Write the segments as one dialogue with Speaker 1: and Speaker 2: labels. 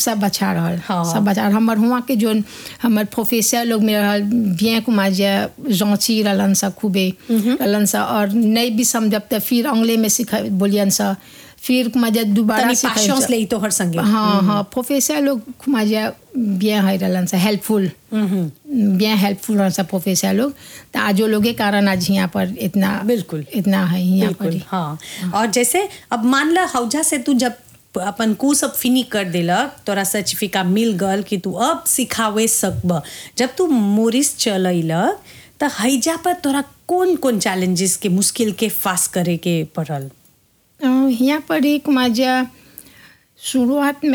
Speaker 1: सब अच्छा रहल
Speaker 2: हाँ।
Speaker 1: सब अच्छा हमर हुआ के जो हमर प्रोफेसर लोग में रहल bien कुमा जे जांची रहलन सा खूबे रहलन सा और नहीं भी समझब त फिर अंग्रेजी में सिखा बोलियन सा फिर कुमा जे दोबारा
Speaker 2: तनी
Speaker 1: सिखाई
Speaker 2: पाशंस ले तो हर संगे
Speaker 1: हाँ हाँ प्रोफेसर लोग कुमा जे bien है रहलन सा हेल्पफुल bien हेल्पफुल रहलन सा प्रोफेसर लोग त आजो लोग के कारण आज यहाँ पर इतना
Speaker 2: बिल्कुल
Speaker 1: इतना है यहाँ पर
Speaker 2: बिल्कुल हाँ और जैसे अब मान ला हौजा से तू जब अपन को सब फिनी कर देलक तोरा सर्टिफिकेट मिल गल कि तू अब सिखावे सकब जब तू मोरिस चलैलक त हैजा पर तोरा कौन कौन चैलेंजेस के मुश्किल के फेस करे के पड़ल
Speaker 1: यहाँ पर एक मजा शुरुआत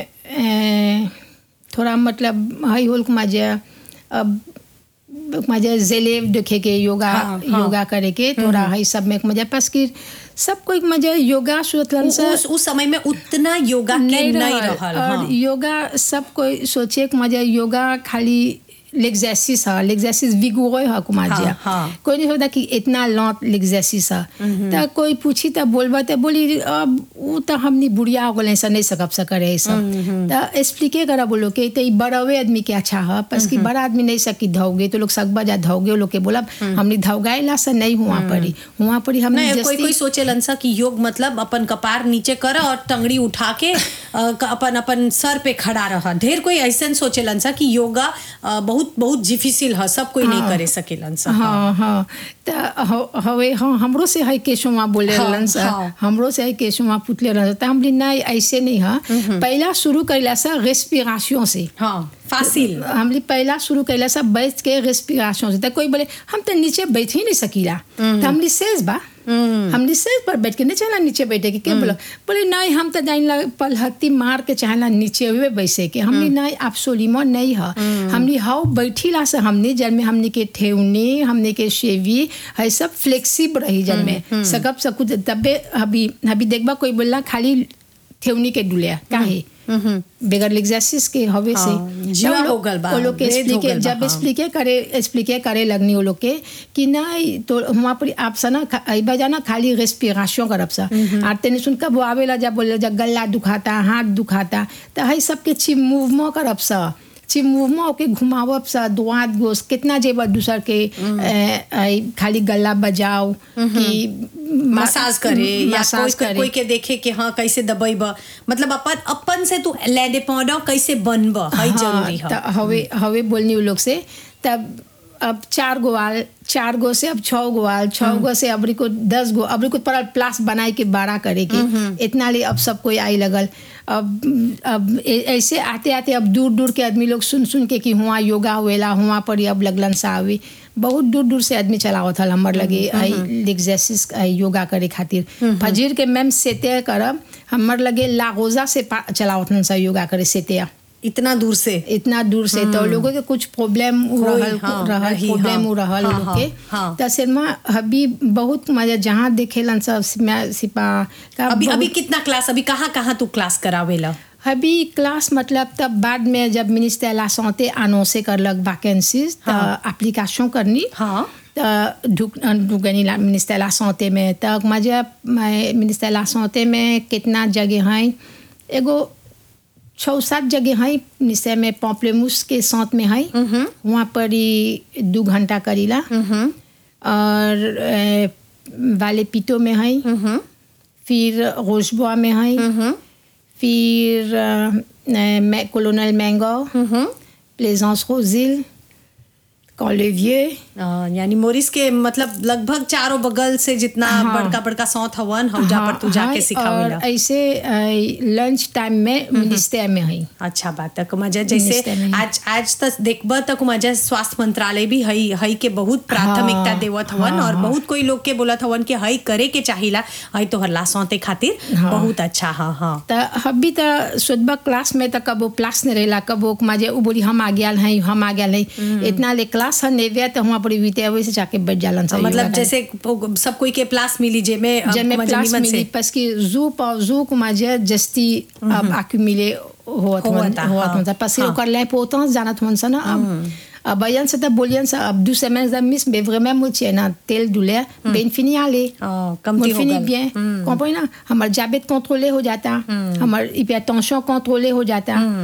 Speaker 1: में थोड़ा मतलब हाई होल मजा अब मजा जेलेव देखे के योगा योगा करे के थोड़ा हाई सब में मजा पास कि सब कोई मजा योगा सुतलन से
Speaker 2: उस समय में उतना योगा के नहीं रहल
Speaker 1: और योगा सब कोई सोचे कि मजा योगा खाली l'exercice है l'exercice vigoureux है कुमाजिया कोई नहीं होता कि इतना लॉन्ग l'exercice है तो कोई पूछी तो बोलबा तो बोली अब वो तो हमनी बुढ़िया हो गए ऐसा नहीं सकब से करे सब तो एक्सप्लिके करा बोलो कि तो बड़ावे आदमी के अच्छा है बस कि बड़ा आदमी नहीं सकी धोगे तो लोग सकबा जा धोगे लोग के बोला हमनी धोगाइला से नहीं हुआ पड़ी हमने
Speaker 2: कोई कोई सोचे लंसा कि योग मतलब अपन कपार नीचे कर और टंगड़ी उठा के अपन अपन सर पे खड़ा रहा ढेर कोई ऐसा सोचे लंसा कि योगा बहुत बहुत डिफिसिल है सब कोई नहीं करे सकेलन सा
Speaker 1: हाँ त हवे हाँ हमरो से है केशुमा बोले लन सा हमरो से है केशुमा पुतले रहता त हमली नहीं ऐसे नहीं है पहला शुरू कैला सा रेस्पिरेशन से
Speaker 2: हाँ फासिल
Speaker 1: हमली पहला शुरू कैला सा बैठ के रेस्पिरेशन से त कोई बोले हम तो नीचे बैठ ही नहीं सकीला त हमली सेज बा हमने सेज पर बैठ के नहीं चला नीचे बैठे के क्या बोले नहीं हम तो जाइला पलहत्ती मार के चाहला नीचे हुए बैसे के हमने नहीं आप सोलीमो नहीं है हमने हाउ बैठीला से हमने जन में हमने के ठेवनी हमने के शेवी है सब फ्लेक्सिबल रही जन में सकब सकु तबे अभी देखबा कोई बोलला खाली ठेवनी के डुलिया काहे बगैर l'exercice के हवे से
Speaker 2: जीवा हो गल बा
Speaker 1: लोग के एक्सप्लिके करे लगनी वो लोग के कि नहीं तो वहाँ पर आप सा ना अइबा जाना खाली रेस्पिरेशन करब सा और तेने सुन कब आवेला जब बोले जब गला दुखाता हाथ दुखाता तो है सबके छि मूवमेंट करब सा छि मूवमेंट के घुमावब सा दुआत गोस कितना जेब दूसर के खाली गला बजाओ कि
Speaker 2: मसाज करे या कोई के देखे कि हाँ कैसे दबाइब मतलब अपन से तू लेडे पौडा कैसे बनब है जरूरी है
Speaker 1: हवे बोलनी लोग से तब अब 4 गो से अब 6 गो से अबरी को 10 गो अबरी को पर प्लास बनाए के 12 करे के इतना ले अब सब कोई आई लगल अब ऐसे आते आते अब दूर दूर के आदमी लोग सुन के कि हुआ योगा हुएला हुआ पर अब लगलन सा आवे बहुत दूर दूर से आदमी चलावत हल हमर लगे एक्सरसाइज योगा करे खातिर फजीर के मैम सेते करब हमर लगे लागोजा से चलावत सा योगा करे सेते इतना दूर से तो लोगों के कुछ प्रॉब्लम रहल लोग के त सिरमा अभी बहुत मजा जहाँ देखेलन सब सिपा
Speaker 2: अभी कितना क्लास अभी कहाँ तू क्लास करावेला
Speaker 1: अभी क्लास मतलब तब बाद में जब मिनिस्टर ला santé annonce करलक वैकेंसीज त एप्लीकेशन करनी ढुकनी मिनिस्टर ला santé में तक मजा मिनिस्टर ला santé में कितना जगह हैं एगो 6-7 जगह है निश्चय में पॉम्पलेमूस के साथ में है वहाँ पर ही 2 घंटा करीला और वाले पिटो में है फिर रोशबुआ में है फिर कॉलोनल मैंगो प्लेजेंस रोजिल कॉलेवियर
Speaker 2: यानी मोरिस के मतलब लगभग चारों बगल से जितना बड़का बड़का सौत हवन हौजा पर तू जाके सिखावेला
Speaker 1: और ऐसे लंच टाइम में मिनिस्टर में है
Speaker 2: अच्छा बात है मजा जैसे आज तक देखबा तक मजा स्वास्थ्य मंत्रालय भी हई के बहुत प्राथमिकता देवत हवन और बहुत कोई लोग के बोलत हवन कि हई करे के चाहिला हई तो हल्ला सौते खातिर बहुत अच्छा हां
Speaker 1: त अभी त सुबह क्लास में त कबो क्लास नहीं रहला कबो मजे उ बोली हम आ गया इतना ले क्लास नेवे तो वहाँ पर बीते से जाके बैठ जालन सा
Speaker 2: मतलब जैसे सब कोई के प्लास मिली जे में
Speaker 1: प्लास मिली बस कि जू को मजे जस्ती अब एक्यूमुले होत parce que encore l'importance जानत हन सा ना अब बयान से तब बोलियन सा अब 2 semaines d'amis mais vraiment मुझे ना tel douleur ben fini aller
Speaker 2: कम
Speaker 1: fini bien comprenez ना हमारा diabète contrôlé हो जाता हमारा hypertension contrôlé हो जाता